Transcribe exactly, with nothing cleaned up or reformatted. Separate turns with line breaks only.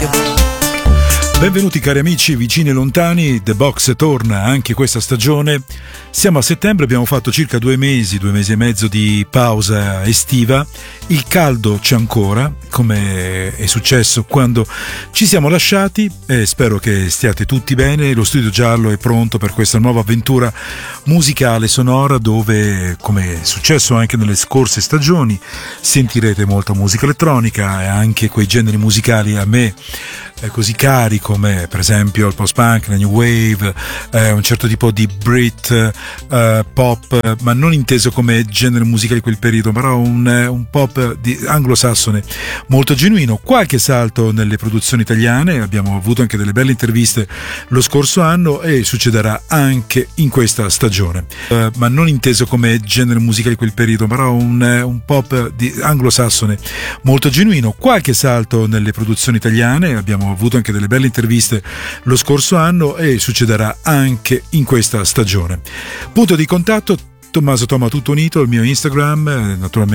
Benvenuti cari amici vicini e lontani, The Box torna anche questa stagione. Siamo a settembre, abbiamo fatto circa due mesi, due mesi e mezzo di pausa estiva. Il caldo c'è ancora, come è successo quando ci siamo lasciati, e spero che stiate tutti bene. Lo Studio Giallo è pronto per questa nuova avventura musicale sonora dove, come è successo anche nelle scorse stagioni, sentirete molta musica elettronica e anche quei generi musicali a me eh, così cari come per esempio il post-punk, la new wave, eh, un certo tipo di Brit eh, pop, ma non inteso come genere musicale di quel periodo, però un, un pop di anglosassone molto genuino. Qualche salto nelle produzioni italiane, abbiamo avuto anche delle belle interviste lo scorso anno e succederà anche in questa stagione, eh, ma non inteso come genere musicale di quel periodo, però un, un pop di anglosassone molto genuino. Qualche salto nelle produzioni italiane, abbiamo avuto anche delle belle interviste lo scorso anno e succederà anche in questa stagione. Punto di contatto: Tommaso Toma tutto unito, il mio Instagram, naturalmente